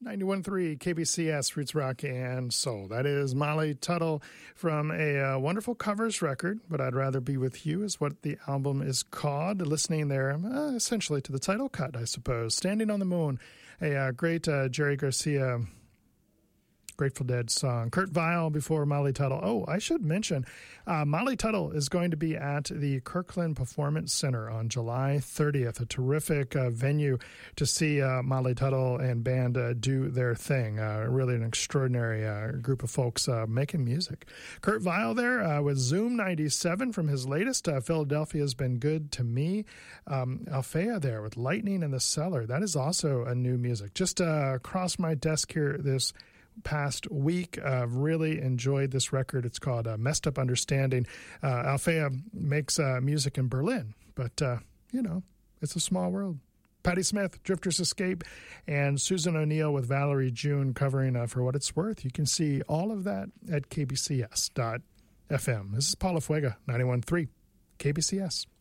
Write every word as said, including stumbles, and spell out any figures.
ninety-one point three K B C S, Roots Rock and Soul. That is Molly Tuttle from a uh, wonderful covers record, But I'd Rather Be With You is what the album is called. Listening there, uh, essentially to the title cut, I suppose. Standing on the Moon, a uh, great uh, Jerry Garcia Grateful Dead song. Kurt Vile before Molly Tuttle. Oh, I should mention, uh, Molly Tuttle is going to be at the Kirkland Performance Center on July thirtieth, a terrific uh, venue to see uh, Molly Tuttle and band uh, do their thing. Uh, really an extraordinary uh, group of folks uh, making music. Kurt Vile there uh, with Zoom ninety-seven from his latest, uh, Philadelphia's Been Good to Me. Um, Alfea there with Lightning in the Cellar. That is also a new music. Just uh, across my desk here this past week. Uh, really enjoyed this record. It's called uh, Messed Up Understanding. Uh, Alfea makes uh, music in Berlin, but, uh, you know, it's a small world. Patti Smith, Drifters Escape, and Susan O'Neill with Valerie June covering uh, For What It's Worth. You can see all of that at K B C S dot F M. This is Paula Fuega, ninety-one point three K B C S.